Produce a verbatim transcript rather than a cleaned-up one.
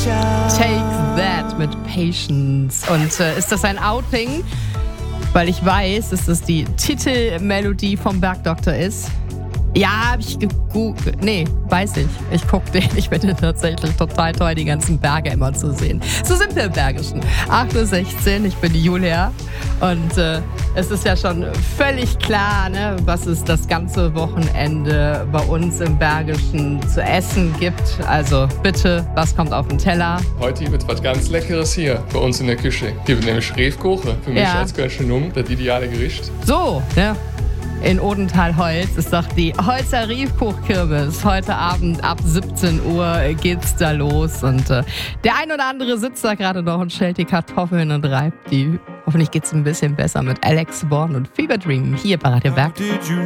Take That mit Patience. Und äh, ist das ein Outing? Weil ich weiß, dass das die Titelmelodie vom Bergdoktor ist. Ja, hab ich gegoogelt. Nee, weiß ich. Ich guck den. Ich finde tatsächlich total toll, die ganzen Berge immer zu sehen. So sind wir im Bergischen. acht Uhr sechzehn, ich bin die Julia. Und äh, es ist ja schon völlig klar, ne, was es das ganze Wochenende bei uns im Bergischen zu essen gibt. Also bitte, was kommt auf den Teller? Heute wird was ganz Leckeres hier bei uns in der Küche. Hier wird nämlich Reefkuchen. Für mich Ja. als Gastronom das ideale Gericht. So, ne? In Odenthal-Holz ist doch die Holzer Reefkuchkirmes. Heute Abend ab siebzehn Uhr geht's da los. Und äh, der ein oder andere sitzt da gerade noch und schält die Kartoffeln und reibt die. Hoffentlich geht's ein bisschen besser mit Alex Born und Fever Dream hier bei Radio Berg.